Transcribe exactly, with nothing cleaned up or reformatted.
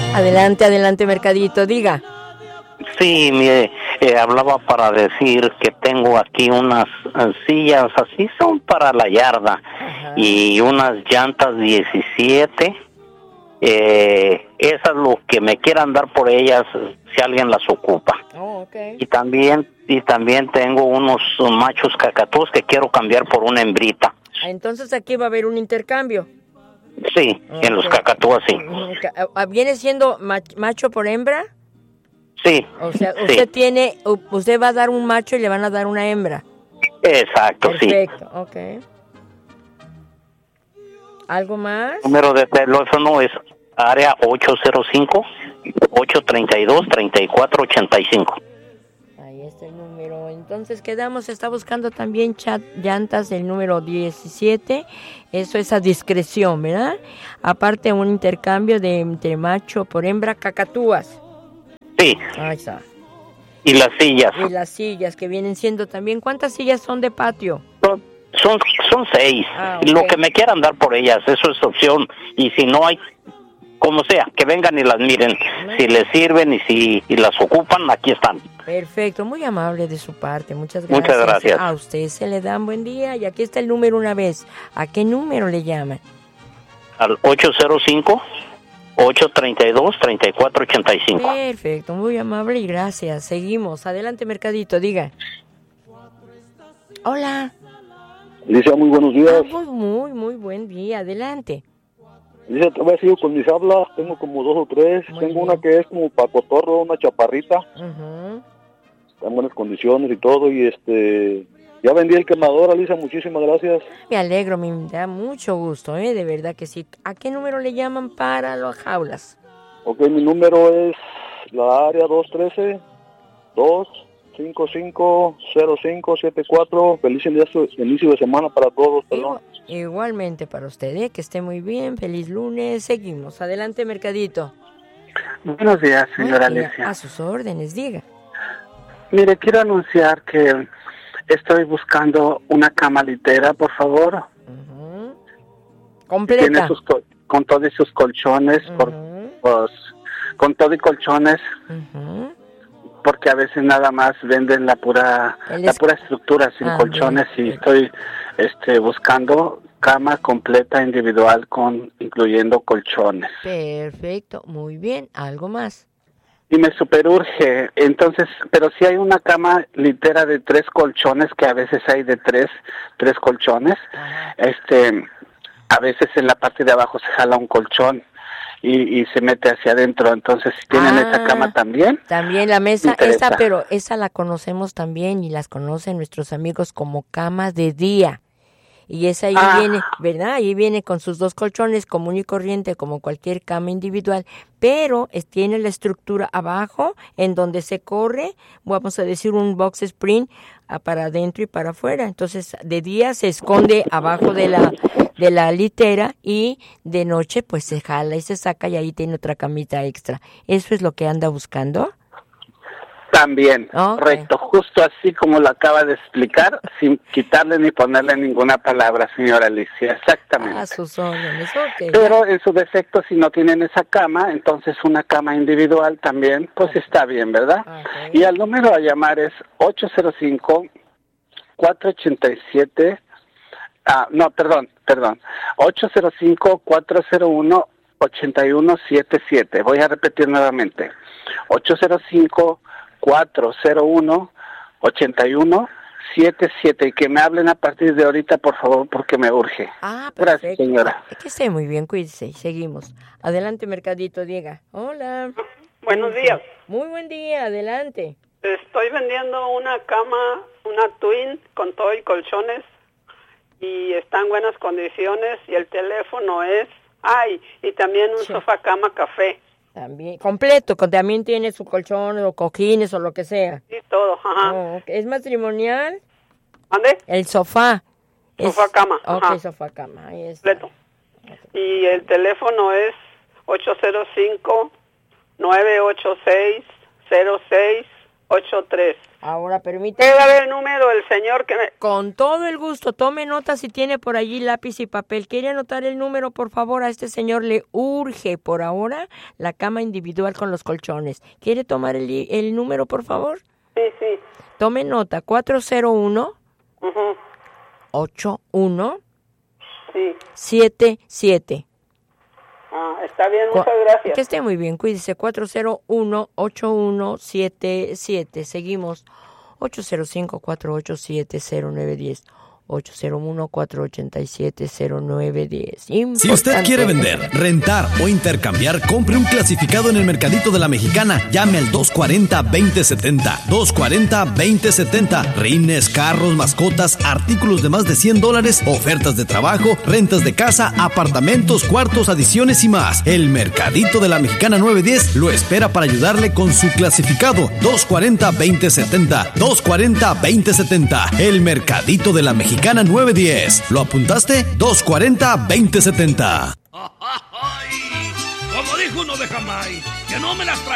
Adelante, adelante, Mercadito, diga. Sí, mire, eh, hablaba para decir que tengo aquí unas uh, sillas, así son para la yarda. Ajá. Y unas llantas diecisiete. Eh, esas lo que me quieran dar por ellas, si alguien las ocupa. Oh, okay. Y también y también tengo unos machos cacatús que quiero cambiar por una hembrita. Entonces aquí va a haber un intercambio. Sí, okay. En los cacatúas sí. ¿Viene siendo macho por hembra? Sí. O sea, usted sí. tiene, usted va a dar un macho y le van a dar una hembra. Exacto, Perfecto, sí. Ok. ¿Algo más? El número de teléfono es área ocho cero cinco, ocho tres dos, tres cuatro ocho cinco. Ahí está el número. Entonces quedamos, está buscando también chat llantas del número diecisiete. Eso es a discreción, ¿verdad? Aparte un intercambio de entre macho por hembra, cacatúas. Sí. Ahí está. Y las sillas. Y las sillas que vienen siendo también. ¿Cuántas sillas son de patio? Son, son, son seis. Ah, okay. Lo que me quieran dar por ellas, eso es opción. Y si no hay, como sea, que vengan y las miren. Si les sirven y si y las ocupan, aquí están. Perfecto, muy amable de su parte. Muchas gracias. Muchas gracias. A usted se le dan buen día. Y aquí está el número una vez. ¿A qué número le llaman? Al ocho cero cinco, ocho tres dos, tres cuatro ocho cinco. Perfecto, muy amable y gracias. Seguimos. Adelante, Mercadito, diga. Hola. Alicia, muy buenos días. Ah, muy, muy, muy buen día. Adelante. Alicia, te voy a seguir con mis hablas. Tengo como dos o tres. Muy Tengo bien. Una que es como para cotorro, una chaparrita. Uh-huh. Está en buenas condiciones y todo. Y este... Ya vendí el quemador, Alicia, muchísimas gracias. Me alegro, me da mucho gusto, ¿eh? De verdad que sí. ¿A qué número le llaman para las jaulas? Ok, mi número es la área dos uno tres, dos cinco cinco, cero cinco siete cuatro. Feliz inicio, inicio de semana para todos, perdón. Igual, igualmente para usted, ¿eh? Que esté muy bien, feliz lunes. Seguimos. Adelante, Mercadito. Buenos días, señora Buen día. Alicia. A sus órdenes, diga. Mire, quiero anunciar que estoy buscando una cama litera, por favor. Uh-huh. Completa. Tiene sus, con todos sus colchones, uh-huh. por, pues, con todo y colchones, uh-huh. porque a veces nada más venden la pura es... la pura estructura sin ah, colchones bien. Y estoy este, buscando cama completa individual con incluyendo colchones. Perfecto, muy bien. ¿Algo más? Y me superurge, entonces, pero si hay una cama litera de tres colchones, que a veces hay de tres, tres colchones, ajá. este, a veces en la parte de abajo se jala un colchón y, y se mete hacia adentro, entonces si tienen ah, esa cama también. También la mesa, esa, pero esa la conocemos también y las conocen nuestros amigos como cama de día. Y esa ahí ah. viene, ¿verdad? Ahí viene con sus dos colchones común y corriente como cualquier cama individual, pero es, tiene la estructura abajo en donde se corre, vamos a decir un box spring a para adentro y para afuera. Entonces, de día se esconde abajo de la de la litera y de noche pues se jala y se saca y ahí tiene otra camita extra. ¿Eso es lo que anda buscando? También, okay. Correcto, justo así como lo acaba de explicar, sin quitarle ni ponerle ninguna palabra, señora Alicia, exactamente. A sus órdenes, ok. Pero en su defecto, si no tienen esa cama, entonces una cama individual también, pues okay. está bien, ¿verdad? Okay. Y el número a llamar es ocho cero cinco, cuatro ocho siete, ah, no, perdón, perdón, ocho cero cinco, cuatro cero uno, ocho uno siete siete. Voy a repetir nuevamente, ocho cero cinco, cuatro cero uno, ocho uno siete siete, y que me hablen a partir de ahorita, por favor, porque me urge. Ah, perfecto. Gracias, señora. Es que esté muy bien, cuídese. Seguimos. Adelante, Mercadito, diga. Hola. Buenos días. Muy buen día, adelante. Estoy vendiendo una cama, una twin, con todo y colchones, y está en buenas condiciones, y el teléfono es... Ay, y también un sí. sofá cama café. También, completo, también tiene su colchón o cojines o lo que sea. Sí, todo, ajá. Oh, ¿es matrimonial? ¿Dónde? El sofá. Sofá es... cama, Ok, ajá. sofá cama, ahí está. Completo. Y el teléfono es ocho cero cinco, nueve ocho seis, cero seis ocho tres. Ahora permítame. ¿Puede dar el número del señor que me... Con todo el gusto, tome nota si tiene por allí lápiz y papel. ¿Quiere anotar el número, por favor? A este señor le urge por ahora la cama individual con los colchones. ¿Quiere tomar el, el número, por favor? Sí, sí. Tome nota, cuatro cero uno, Uh-huh. ocho uno, Sí. siete siete. Ah, está bien, muchas gracias. Que esté muy bien, cuídese. cuatro cero uno, ocho uno siete siete. Seguimos. ocho cero cinco, cuatro ocho siete, cero nueve uno cero. ocho cero uno, cuatro ocho siete, cero nueve uno cero. Si usted quiere vender, rentar o intercambiar, compre un clasificado en el Mercadito de la Mexicana. Llame al dos cuarenta, veinte setenta. dos cuarenta, veinte setenta. Rines, carros, mascotas, artículos de más de cien dólares, ofertas de trabajo, rentas de casa, apartamentos, cuartos, adiciones y más. El Mercadito de la Mexicana nueve diez lo espera para ayudarle con su clasificado. dos cuarenta, veinte setenta. dos cuarenta, veinte setenta. El Mercadito de la Mexicana nueve diez. ¿Lo apuntaste? dos cuarenta, veinte setenta. Como dijo uno de Jamaica, que no me las traiga.